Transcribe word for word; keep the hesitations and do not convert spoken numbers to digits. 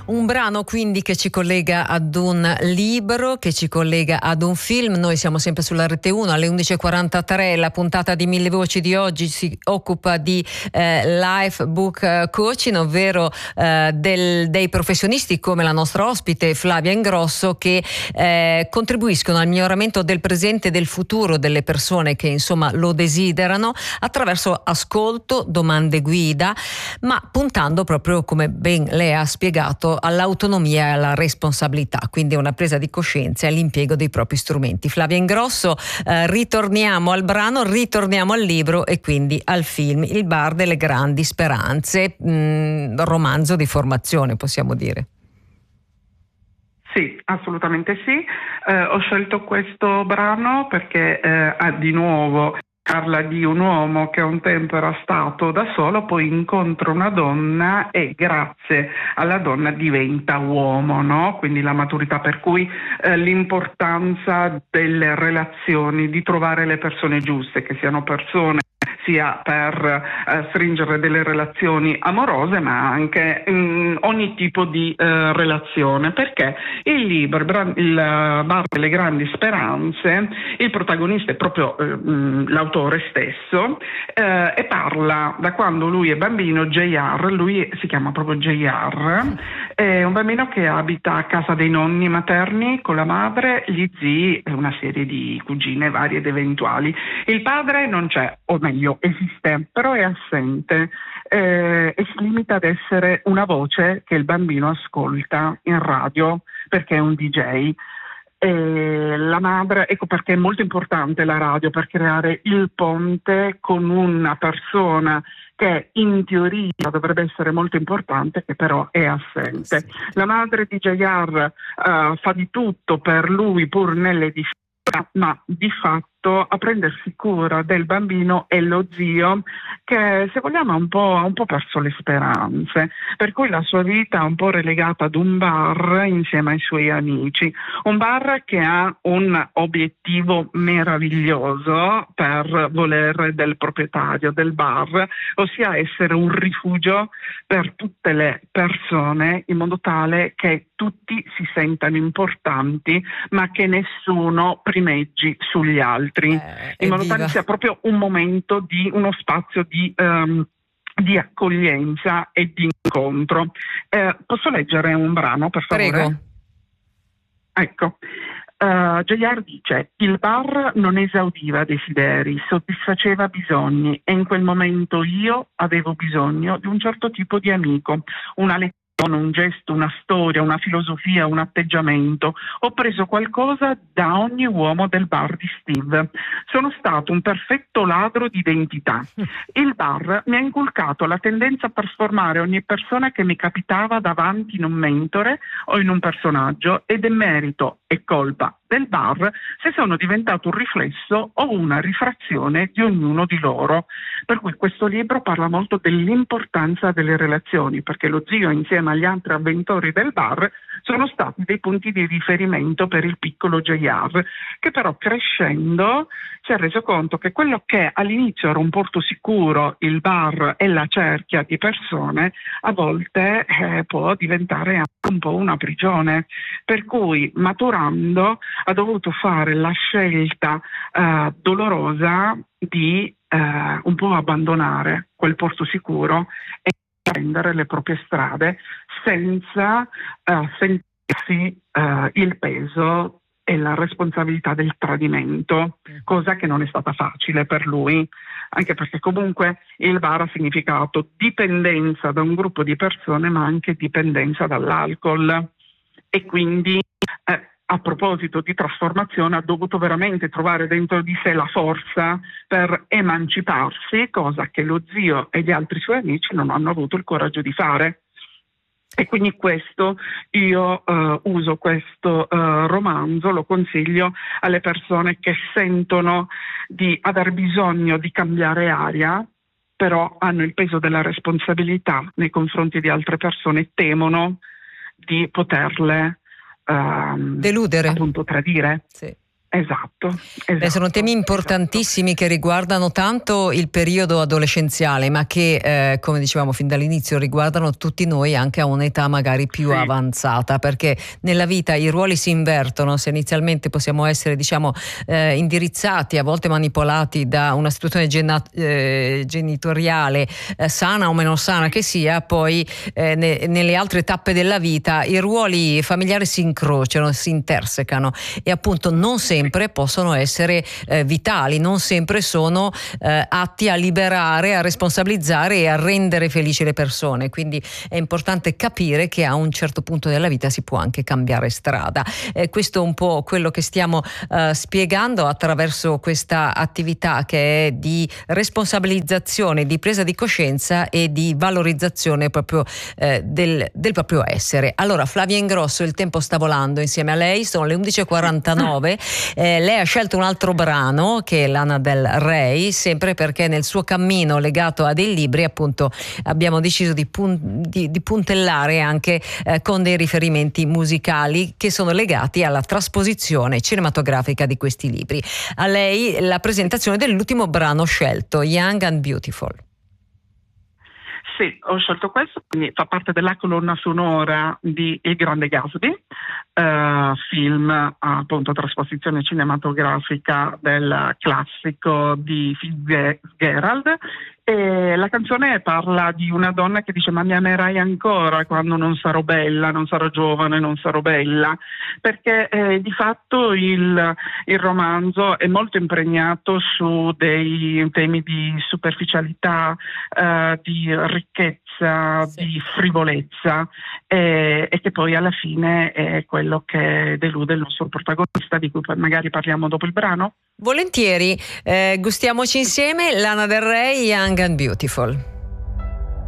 Un brano quindi che ci collega ad un libro, che ci collega ad un film. Noi siamo sempre sulla Rete uno alle undici e quarantatré. La puntata di Mille Voci di oggi si occupa di eh, life book coaching, ovvero eh, del, dei professionisti come la nostra ospite Flavia Ingrosso, che eh, contribuiscono al miglioramento del presente e del futuro delle persone che insomma lo desiderano attraverso ascolto, domande guida, ma puntando proprio, come ben lei ha spiegato, all'autonomia e alla responsabilità, quindi una presa di coscienza e all'impiego dei propri strumenti. Flavia Ingrosso, eh, ritorniamo al brano, ritorniamo al libro e quindi al film Il bar delle grandi speranze, mh, romanzo di formazione, possiamo dire. Sì, assolutamente sì. Eh, ho scelto questo brano perché eh, ha di nuovo parla di un uomo che un tempo era stato da solo, poi incontra una donna e grazie alla donna diventa uomo, no? Quindi la maturità, per cui eh, l'importanza delle relazioni, di trovare le persone giuste, che siano persone sia per eh, stringere delle relazioni amorose, ma anche in ogni tipo di eh, relazione, perché il libro, il bar delle grandi speranze, il protagonista è proprio eh, l'autore stesso eh, e parla da quando lui è bambino. J R, lui si chiama proprio J R, è un bambino che abita a casa dei nonni materni con la madre, gli zii e una serie di cugine varie ed eventuali. Il padre non c'è, o meglio esiste, però è assente eh, e si limita ad essere una voce che il bambino ascolta in radio perché è un D J. E la madre, ecco perché è molto importante la radio, per creare il ponte con una persona che in teoria dovrebbe essere molto importante, che però è assente. La madre di J R uh, fa di tutto per lui pur nelle difficoltà, ma di fatto a prendersi cura del bambino è lo zio, che se vogliamo ha un po', ha un po' perso le speranze, per cui la sua vita è un po' relegata ad un bar insieme ai suoi amici, un bar che ha un obiettivo meraviglioso per volere del proprietario del bar, ossia essere un rifugio per tutte le persone, in modo tale che tutti si sentano importanti ma che nessuno primeggi sugli altri. Eh, in modo tale sia proprio un momento di uno spazio di, um, di accoglienza e di incontro. Eh, posso leggere un brano, per favore? Prego. Ecco. Uh, J R dice: il bar non esaudiva desideri, soddisfaceva bisogni, e in quel momento io avevo bisogno di un certo tipo di amico, una lezione, un gesto, una storia, una filosofia, un atteggiamento. Ho preso qualcosa da ogni uomo del bar di Steve. Sono stato un perfetto ladro di identità. Il bar mi ha inculcato la tendenza a trasformare ogni persona che mi capitava davanti in un mentore o in un personaggio, ed è merito e colpa del bar se sono diventato un riflesso o una rifrazione di ognuno di loro. Per cui questo libro parla molto dell'importanza delle relazioni, perché lo zio insieme agli altri avventori del bar sono stati dei punti di riferimento per il piccolo J R, che però crescendo si è reso conto che quello che all'inizio era un porto sicuro, il bar e la cerchia di persone, a volte eh, può diventare anche un po' una prigione, per cui maturando ha dovuto fare la scelta eh, dolorosa di eh, un po' abbandonare quel porto sicuro e prendere le proprie strade senza eh, sentirsi eh, il peso e la responsabilità del tradimento, cosa che non è stata facile per lui, anche perché comunque il bar ha significato dipendenza da un gruppo di persone, ma anche dipendenza dall'alcol, e quindi eh, a proposito di trasformazione ha dovuto veramente trovare dentro di sé la forza per emanciparsi, cosa che lo zio e gli altri suoi amici non hanno avuto il coraggio di fare. E quindi questo, io uh, uso questo uh, romanzo, lo consiglio alle persone che sentono di aver bisogno di cambiare aria, però hanno il peso della responsabilità nei confronti di altre persone e temono di poterle uh, deludere, appunto tradire. Sì. Esatto, esatto. Beh, sono temi importantissimi esatto. che riguardano tanto il periodo adolescenziale, ma che, eh, come dicevamo fin dall'inizio, riguardano tutti noi anche a un'età magari più sì. avanzata, perché nella vita i ruoli si invertono. Se inizialmente possiamo essere, diciamo, eh, indirizzati, a volte manipolati da una situazione gena- eh, genitoriale eh, sana o meno sana che sia, poi eh, ne- nelle altre tappe della vita i ruoli familiari si incrociano, si intersecano e appunto non sempre sempre possono essere eh, vitali, non sempre sono eh, atti a liberare, a responsabilizzare e a rendere felici le persone, quindi è importante capire che a un certo punto della vita si può anche cambiare strada. Eh, questo è un po' quello che stiamo eh, spiegando attraverso questa attività che è di responsabilizzazione, di presa di coscienza e di valorizzazione proprio eh, del, del proprio essere. Allora, Flavia Ingrosso, il tempo sta volando insieme a lei, sono le undici e quarantanove. Eh, lei ha scelto un altro brano che è Lana Del Rey, sempre perché nel suo cammino legato a dei libri appunto abbiamo deciso di, pun- di, di puntellare anche eh, con dei riferimenti musicali che sono legati alla trasposizione cinematografica di questi libri. A lei la presentazione dell'ultimo brano scelto, Young and Beautiful. Sì, ho scelto questo, quindi fa parte della colonna sonora di Il Grande Gatsby, eh, film appunto trasposizione cinematografica del classico di Fitzgerald. E la canzone parla di una donna che dice: ma mi amerai ancora quando non sarò bella, non sarò giovane, non sarò bella, perché eh, di fatto il, il romanzo è molto impregnato su dei temi di superficialità, eh, di ricchezza, sì. di frivolezza, e, e che poi alla fine è quello che delude il nostro protagonista, di cui poi magari parliamo dopo il brano. Volentieri, eh, gustiamoci insieme Lana Del Rey, Young and Beautiful.